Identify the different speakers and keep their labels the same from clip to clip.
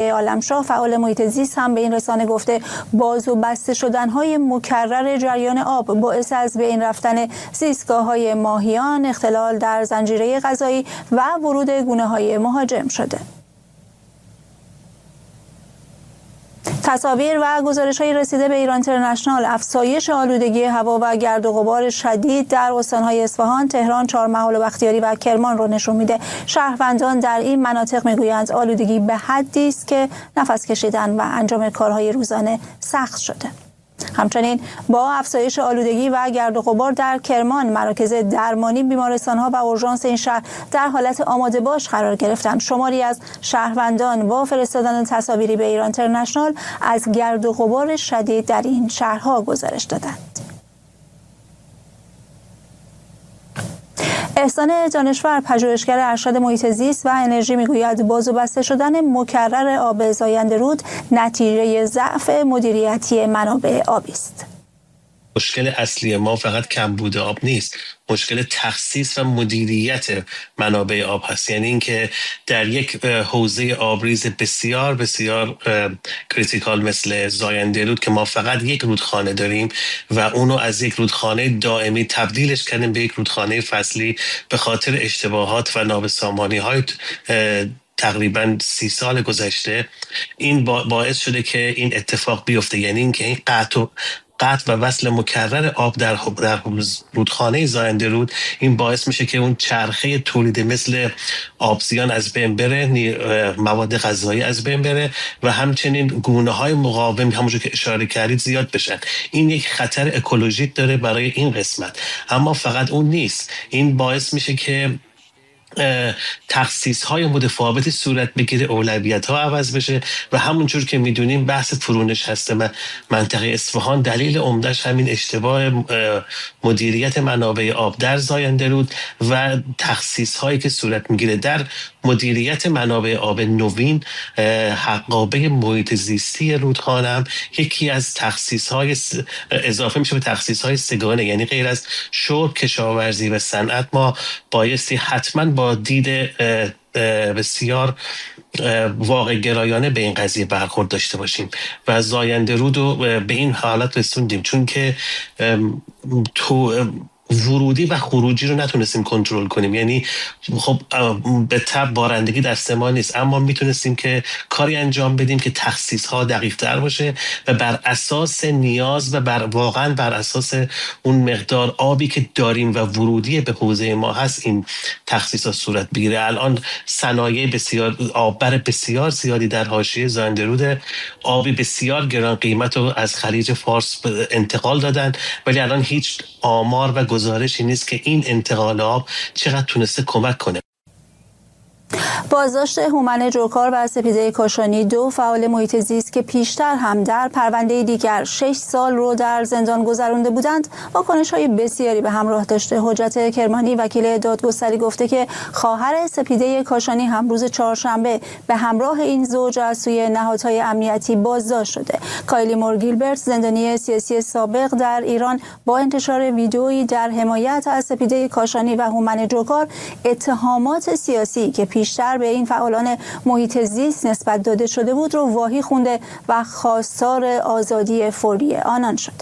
Speaker 1: آقای عالمشاه فعال محیط زیست هم به این رسانه گفته باز و بسته شدن‌های مکرر جریان آب باعث از بین رفتن زیستگاه‌های ماهیان، اختلال در زنجیره غذایی و ورود گونه‌های مهاجم شده. تصاویر و گزارش‌های رسیده به ایران اینترنشنال افزایش آلودگی هوا و گرد و غبار شدید در استان‌های اصفهان، تهران، چهارمحال و بختیاری و کرمان را نشون میده. شهروندان در این مناطق میگویند آلودگی به حدی است که نفس کشیدن و انجام کارهای روزانه سخت شده. همچنین با افزایش آلودگی و گرد و غبار در کرمان، مراکز درمانی، بیمارستان‌ها و اورژانس این شهر در حالت آماده باش قرار گرفتند. شماری از شهروندان با فرستادن تصاویری به ایران اینترنشنال از گرد و غبار شدید در این شهرها گزارش دادند. احسان دانشور، پژوهشگر ارشد محیط زیست و انرژی، میگوید باز و بسته شدن مکرر آب زاینده رود نتیجه ضعف مدیریتی منابع آبی است.
Speaker 2: مشکل اصلی ما فقط کمبود آب نیست، مشکل تخصیص و مدیریت منابع آب هست. یعنی اینکه در یک حوزه آبریز بسیار بسیار کریتیکال مثل زاینده رود که ما فقط یک رودخانه داریم و اونو از یک رودخانه دائمی تبدیلش کردیم به یک رودخانه فصلی به خاطر اشتباهات و نابسامانی های تقریبا 30 سال گذشته. این باعث شده که این اتفاق بیفته، یعنی اینکه این قطع و وصل مکرر آب در رودخانه زاینده رود این باعث میشه که اون چرخه تولید مثل آبزیان از بین بره، مواد غذایی از بین بره و همچنین گونه های مقاوم همونجور که اشاره کردید زیاد بشن. این یک خطر اکولوژیک داره برای این قسمت. اما فقط اون نیست، این باعث میشه که تخصیص های متفاوتی صورت بگیره، اولویت ها عوض بشه و همونجور که میدونیم بحث فرونش هست منطقه اصفهان دلیل عمدهش همین اشتباه مدیریت منابع آب در زاینده رود و تخصیص هایی که صورت میگیره در مدیریت منابع آب نوین. حقابه محیط زیستی رودخانه هم یکی از تخصیص های اضافه میشه به تخصیص های سگانه، یعنی غیر از شرب، کشاورزی و صنعت ما بایستی حتما با دید بسیار واقع گرایانه به این قضیه برخورد داشته باشیم و زاینده رود رو به این حالت رسوندیم چون که ورودی و خروجی رو نتونستیم کنترل کنیم. یعنی خب به طب بارندگی دست ما نیست، اما میتونستیم که کاری انجام بدیم که تخصیص ها دقیق تر باشه و بر اساس نیاز و واقعا بر اساس اون مقدار آبی که داریم و ورودی به حوزه ما هست این تخصیص ها صورت بگیره. الان صنایع بسیار آببر بسیار زیادی در حاشیه زاینده رود، آبی بسیار گران قیمت رو از خلیج فارس انتقال دادن، ولی الان هیچ آمار و گزارشی نیست که این انتقال آب چقدر تونسته کمک کنه.
Speaker 1: بازداشت هومن جوکار و سپیده کاشانی، دو فعال محیط زیست که پیشتر هم در پرونده دیگر 6 سال رو در زندان گذرانده بودند، واکنش‌های بسیاری به همراه داشته. حجت کرمانی، وکیل دادگستری، گفته که خواهر سپیده کاشانی هم روز چهارشنبه به همراه این زوج از سوی نهادهای امنیتی بازداشت شده. کایلی مور گیلبرت، زندانی سیاسی سابق در ایران، با انتشار ویدئویی در حمایت از سپیده کاشانی و هومن جوکار، اتهامات سیاسی که پیشتر به این فعالان محیط زیست نسبت داده شده بود رو واهی خونده و خواستار آزادی فوری آنان شده.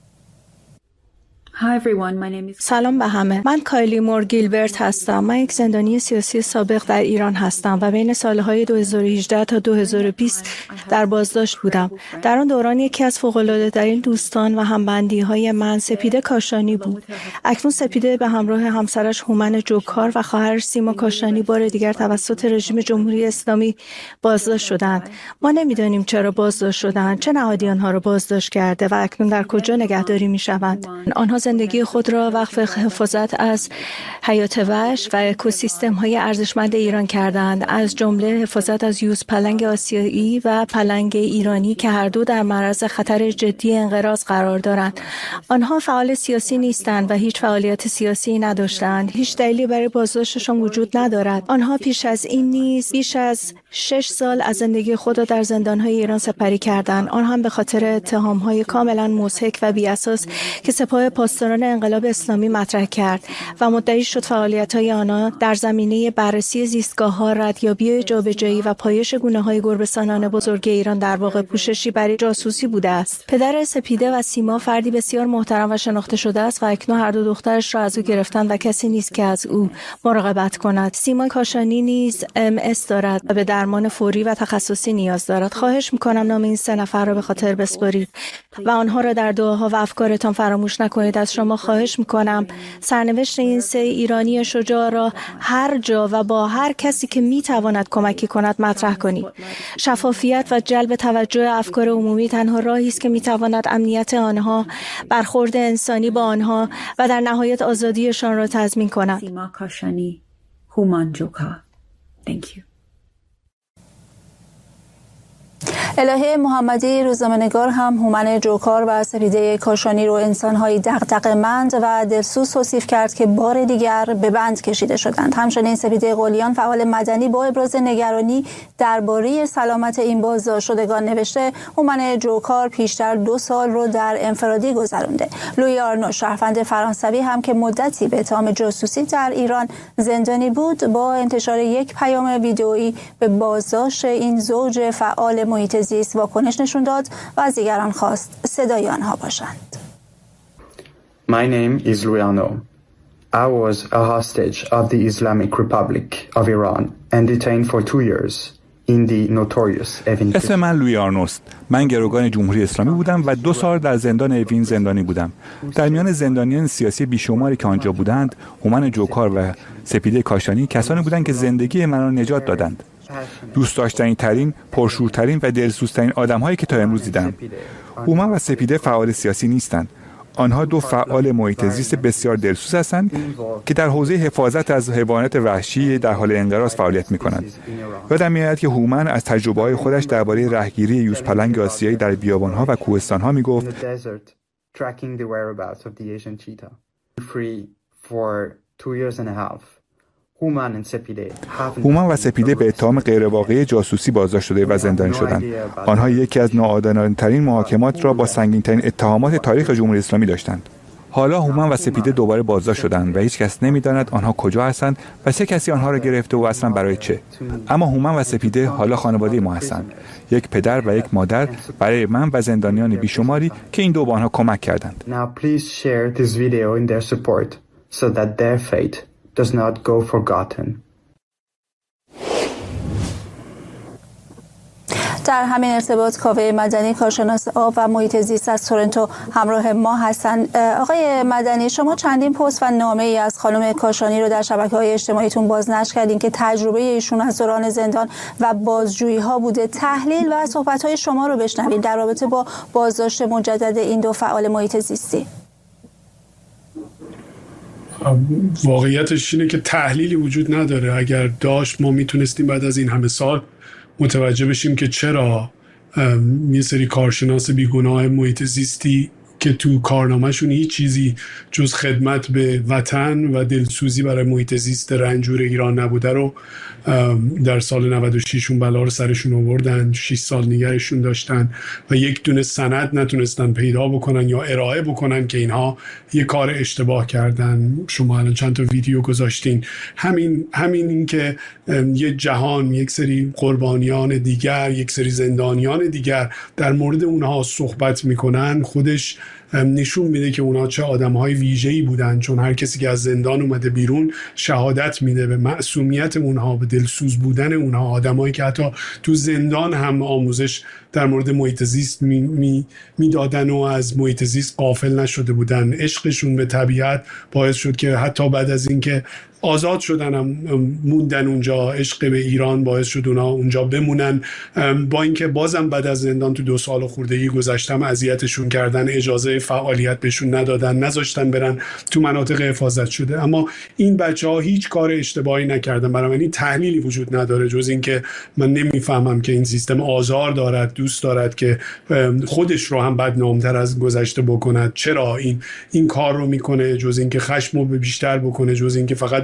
Speaker 3: سلام به همه. من کایلی مور گیلبرت هستم. من یک زندانی سیاسی سابق در ایران هستم و بین سالهای 2018 تا 2020 در بازداشت بودم. در آن دوران یکی از فوق‌العاده‌ترین دوستان و همبندی‌های من سپیده کاشانی بود. اکنون سپیده به همراه همسرش هومن جوکار و خواهرش سیما کاشانی بار دیگر توسط رژیم جمهوری اسلامی بازداشت شدند. ما نمی‌دانیم چرا بازداشت شدند، چه نهادی آنها را بازداشت کرده و اکنون در کجا نگهداری می‌شوند. آنها زندگی خود را وقف حفاظت از حیات وحش و اکوسیستم‌های ارزشمند ایران کردند، از جمله حفاظت از یوز پلنگ آسیایی و پلنگ ایرانی که هر دو در معرض خطر جدی انقراض قرار دارند. آنها فعال سیاسی نیستند و هیچ فعالیت سیاسی نداشتند. هیچ دلیلی برای بازداشتشان وجود ندارد. آنها پیش از این نیز بیش از 6 سال از زندگی خود را در زندان‌های ایران سپری کردند، آن هم به خاطر اتهام‌های کاملا مضحک و بی‌اساس که سپاه پاسداران انقلاب اسلامی مطرح کرد و مدعی شد فعالیت‌های آنها در زمینه بررسی زیستگاه‌ها، ردیابی جابجایی و پایش گونه‌های گربه‌سانان بزرگ ایران در واقع پوششی برای جاسوسی بوده است. پدر سپیده و سیما فردی بسیار محترم و شناخته شده است و اکنون هر دو دخترش را از او گرفتند و کسی نیست که از او مراقبت کند. سیما کاشانی نیز MS دارد و به درمان فوری و تخصصی نیاز دارد. خواهش می‌کنم نام این 3 نفر را به خاطر بسپارید و آنها را در دعاها و افکارتان فراموش نکنید. از شما خواهش می‌کنم سرنوشت این 3 ایرانی شجاع را هر جا و با هر کسی که می‌تواند کمکی کند مطرح کنید. شفافیت و جلب توجه افکار عمومی تنها راهی است که می‌تواند امنیت آنها، برخورد انسانی با آنها و در نهایت آزادیشان را تضمین کند.
Speaker 4: سیما کاشانی، هومان جوکار. Thank you.
Speaker 1: الهه محمدی روزنامه‌نگار هم هومن جوکار و سپیده کاشانی رو انسان‌های دغدغه‌مند و دلسوز توصیف کرد که بار دیگر به بند کشیده شدند. همچنین سپیده قلیان فعال مدنی با ابراز نگرانی درباره سلامت این بازداشت شدگان نوشته هومن جوکار پیشتر 2 سال رو در انفرادی گذرانده. لوی آرنو شهروند فرانسوی هم که مدتی به اتهام جاسوسی در ایران زندانی بود با انتشار یک پیام ویدئویی به بازداشت این زوج فعال محیط زیست واکنش نشون داد و از دیگران خواست صدای آنها باشند.
Speaker 5: My name is Louis Arnaud. I was a hostage of the Islamic Republic of Iran and detained for 2 years in the notorious Evin.
Speaker 6: اسم من لوی آرنوست. من گروگان جمهوری اسلامی بودم و 2 سال در زندان اوین زندانی بودم. در میان زندانیان سیاسی بیشماری که آنجا بودند، هومن جوکار و سپیده کاشانی کسانی بودند که زندگی من را نجات دادند. دوست داشتنی ترین، پرشورترین و دلسوزترین آدم‌هایی که تا امروز دیدم. هومن و سپیده فعال سیاسی نیستند. آنها 2 فعال محیط زیست بسیار دلسوز هستند که در حوزه حفاظت از حیوانات وحشی در حال انقراض فعالیت می‌کنند. یادم می‌آید که هومن از تجربه‌های خودش درباره رهگیری یوزپلنگ آسیایی در بیابان‌ها و کوهستان‌ها می‌گفت. هومن و سپیده به اتهام غیرواقعی جاسوسی بازداشت شده و زندانی شدند. آنها یکی از ناعادلانه‌ترین محاکمات را با سنگین‌ترین اتهامات تاریخ جمهوری اسلامی داشتند. حالا هومن و سپیده دوباره بازداشت شدند و هیچ کس نمی‌داند آنها کجا هستند و چه کسی آنها را گرفته و اصلا برای چه. اما هومن و سپیده حالا خانواده ما هستند. یک پدر و یک مادر برای من و زندانیان بیشماری که این دو به آنها کمک کردند.
Speaker 5: does not go forgotten.
Speaker 1: در همین ارتباط کاوه مدنی کارشناس آب و محیط زیست از تورنتو همراه ما هستند. آقای مدنی، شما چندین پست و نامه‌ای از خانم کاشانی رو در شبکه‌های اجتماعیتون بازنشر کردین که تجربه ایشون از دوران زندان و بازجویی‌ها بوده. تحلیل و صحبت‌های شما رو بشنوید در رابطه با بازداشت مجدد این 2 فعال محیط زیستی.
Speaker 7: واقعیتش اینه که تحلیلی وجود نداره. اگر داشت ما میتونستیم بعد از این همه سال متوجه بشیم که چرا یه سری کارشناس بیگناه محیط زیستی که تو کارنامه‌شون هیچ چیزی جز خدمت به وطن و دلسوزی برای محیط زیست رنجور ایران نبوده رو در سال 96 اون بلا رو سرشون آوردن. 6 سال نگرشون داشتن و یک دونه سند نتونستن پیدا بکنن یا ارائه بکنن که اینها یه کار اشتباه کردن. شما الان چند تا ویدیو گذاشتین. همین این که یه جهان، یک سری قربانیان دیگر، یک سری زندانیان دیگر در مورد اونها صحبت میکنن، خودش نشون میده که اونا چه آدم‌های ویژه‌ای بودن، چون هر کسی که از زندان اومده بیرون شهادت میده به معصومیت اونها، به دلسوز بودن اونها. آدمایی که حتی تو زندان هم آموزش در مورد محیط زیست میدادن و از محیط زیست غافل نشده بودن. عشقشون به طبیعت باعث شد که حتی بعد از اینکه آزاد شدن هم موندن اونجا. عشق به ایران باعث شد اونا اونجا بمونن، با اینکه بازم بعد از زندان تو 2 سال خوردگی گذشتم اذیتشون کردن، اجازه فعالیت بهشون ندادن، نذاشتن برن تو مناطق حفاظت شده. اما این بچه‌ها هیچ کار اشتباهی نکردن. برای من تحلیلی وجود نداره جز اینکه من نمیفهمم که این سیستم آزار دارد، دوست دارد که خودش رو هم بدنام‌تر از گذشته بکند. چرا این کار رو میکنه؟ جز اینکه خشمو بیشتر بکنه، جز اینکه فقط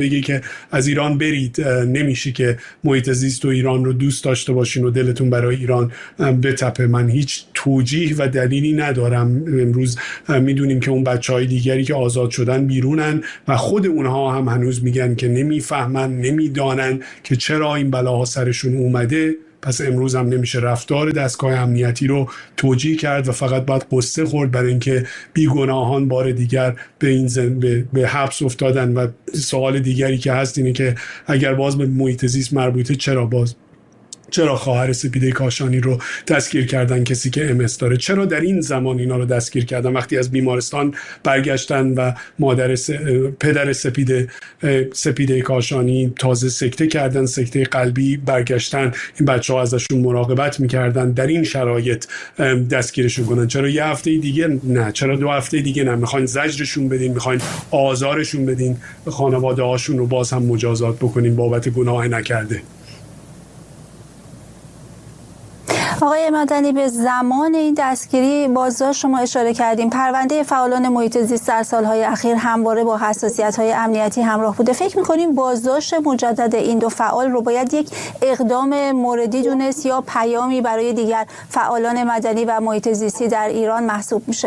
Speaker 7: بگه که از ایران برید، نمیشه که محیط زیست و ایران رو دوست داشته باشین و دلتون برای ایران بتپه. من هیچ توجیه و دلیلی ندارم. امروز میدونیم که اون بچهای دیگری که آزاد شدن بیرونن و خود اونها هم هنوز میگن که نمیفهمن، نمیدانن که چرا این بلاها سرشون اومده. پس امروز هم نمیشه رفتار دستگاه امنیتی رو توجیه کرد و فقط باید قصه خورد برای اینکه بیگناهان بار دیگر به این به حبس افتادن. و سوال دیگری که هست اینه که اگر باز به محیط زیست مربوطه، چرا خواهر سپیده کاشانی رو دستگیر کردن، کسی که MS داره؟ چرا در این زمان اینا رو دستگیر کردن وقتی از بیمارستان برگشتن و پدر سپیده کاشانی تازه سکته کردن، سکته قلبی، برگشتن این بچه‌ها ازشون مراقبت میکردن، در این شرایط دستگیرشون کنن؟ چرا یه هفته دیگه نه؟ چرا 2 هفته دیگه نه؟ میخواین زجرشون بدین، میخواین آزارشون بدین، به خانواده هاشون رو باز هم مجازات بکنین بابت گناه نکرده.
Speaker 1: آقای مدنی، به زمان این دستگیری بازداشت شما اشاره کردیم. پرونده فعالان محیط زیست در سالهای اخیر همواره با حساسیت‌های امنیتی همراه بوده. فکر می‌کنیم بازداشت مجدد این 2 فعال رو باید یک اقدام موردی دونست یا پیامی برای دیگر فعالان مدنی و محیط زیستی در ایران محسوب میشه؟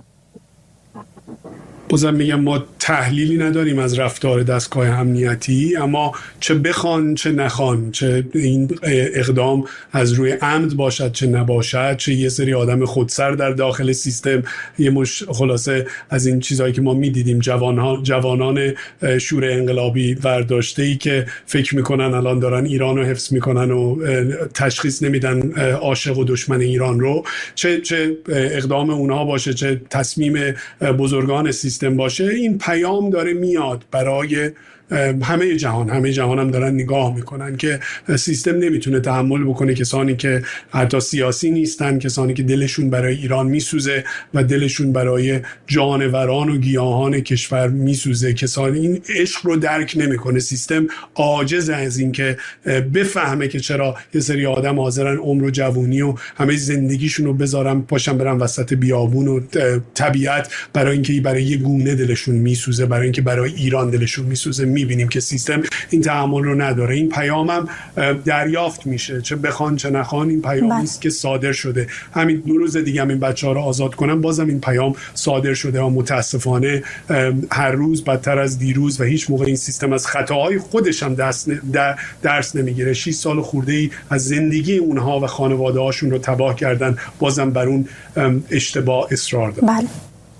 Speaker 7: بازم میگم ما تحلیلی نداریم از رفتار دستگاه امنیتی، اما چه بخوان چه نخوان، چه این اقدام از روی عمد باشد چه نباشد، چه یه سری آدم خودسر در داخل سیستم، خلاصه از این چیزهایی که ما میدیدیم، جوانان شور انقلابی ورداشته‌ای که فکر میکنن الان دارن ایران رو حفظ میکنن و تشخیص نمیدن عاشق و دشمن ایران رو، چه اقدام اونها باشه، چه تصمیم بزرگان سیستم باشه، این پیام داره میاد برای همه جهان هم دارن نگاه میکنن که سیستم نمیتونه تحمل بکنه کسانی که حتی سیاسی نیستن، کسانی که دلشون برای ایران میسوزه و دلشون برای جانوران و گیاهان کشور میسوزه، کسانی این عشق رو درک نمیکنه. سیستم عاجز از این که بفهمه که چرا یه سری آدم حاضرن عمر و جوونی و همه زندگیشون رو بذارن پاشن برن وسط بیابون و طبیعت برای اینکه برای یه گونه دلشون میسوزه، برای اینکه برای ایران دلشون میسوزه. میبینیم که سیستم این تحمل رو نداره. این پیام هم دریافت میشه، چه بخوان چه نخوان. این پیامی است که صادر شده. همین 2 روز دیگه هم این بچه‌ها رو آزاد کنن، بازم این پیام صادر شده و متاسفانه هر روز بدتر از دیروز و هیچ موقع این سیستم از خطاهای خودش هم درس نمیگیره. 6 سال خورده‌ای از زندگی اونها و خانواده‌هاشون رو تباه کردن، بازم بر اون اشتباه اصرار دارن.
Speaker 1: بله.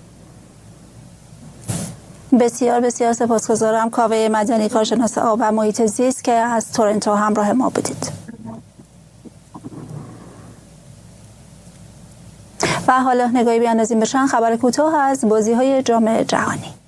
Speaker 1: بسیار بسیار سپاسگزارم. کاوه مدنی، کارشناس آب و محیط زیست که از تورنتو همراه ما بودید. و حالا نگاهی بیاندازیم به چند خبر کوتاه از بازی‌های جام جهانی.